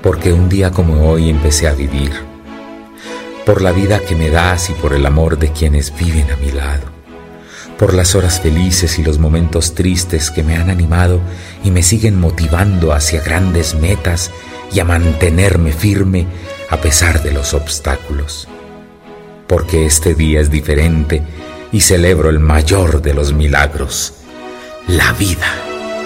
porque un día como hoy empecé a vivir, por la vida que me das y por el amor de quienes viven a mi lado, por las horas felices y los momentos tristes que me han animado y me siguen motivando hacia grandes metas y a mantenerme firme a pesar de los obstáculos, porque este día es diferente y celebro el mayor de los milagros, la vida.